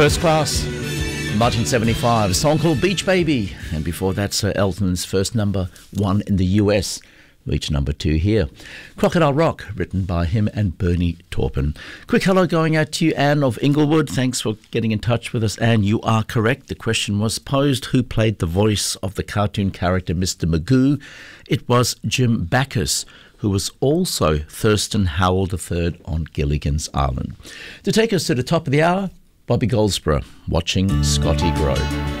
First Class, 1975, a song called Beach Baby. And before that, Sir Elton's first number one in the US, reached number 2 here. Crocodile Rock, written by him and Bernie Taupin. Quick hello going out to you, Anne of Inglewood. Thanks for getting in touch with us, Anne. You are correct. The question was posed, who played the voice of the cartoon character Mr. Magoo? It was Jim Backus, who was also Thurston Howell III on Gilligan's Island. To take us to the top of the hour, Bobby Goldsboro, Watching Scotty Grow.